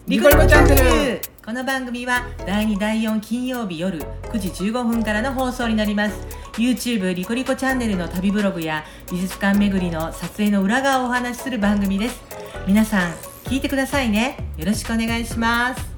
リコリコチャンネル。 この番組は第2第4金曜日夜9時15分からの放送になります。 YouTube リコリコチャンネルの旅ブログや美術館巡りの撮影の裏側をお話しする番組です。皆さん聞いてくださいね。よろしくお願いします。